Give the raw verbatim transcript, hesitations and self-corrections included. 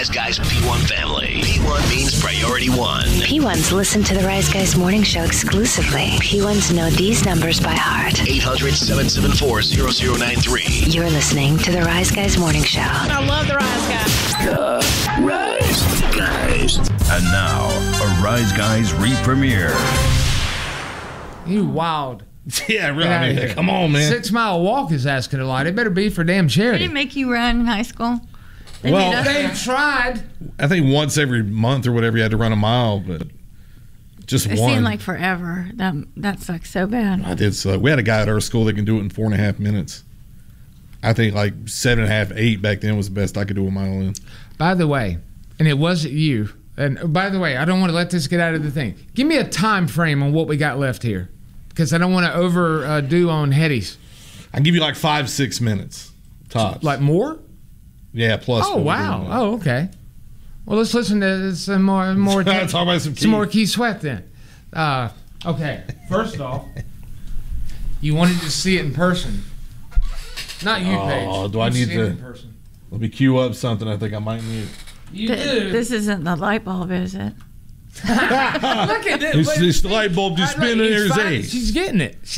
Rise Guys P one family. P one means priority one. P ones listen to the Rise Guys morning show exclusively. P ones know these numbers by heart. eight hundred, seven seven four, zero zero nine three. You're listening to the Rise Guys morning show. I love the Rise Guys. The Rise Guys. And now, a Rise Guys re-premiere. You wild. Yeah, really. Get I mean, outta here. come on, man. Six Mile Walk is asking a lot. It better be for damn They charity. didn't make you run in high school. They Well, made us They run. tried. I think once every month or whatever you had to run a mile, but just It one. seemed like forever. That that sucks so bad. I did suck. We had a guy at our school that can do it in four and a half minutes. I think like seven and a half, eight back then was the best I could do a mile in. By the way, and it wasn't you. And by the way, I don't want to let this get out of the thing. Give me a time frame on what we got left here, because I don't want to overdo on headies. I can give you like five, six minutes tops. Like more? Yeah, plus. Oh what we're wow. doing. Oh okay. Well, let's listen to some more more Talk about some some more Keith. Keith Sweat then. Uh, okay. First off, you wanted to see it in person. Not you, Paige. Oh, do I You need see it to- in person. Let me cue up something I think I might need. You Th- do. This isn't the light bulb, is it? Look at this. It's, it's the light bulb just Look, spinning in it's his fine. age. She's getting it.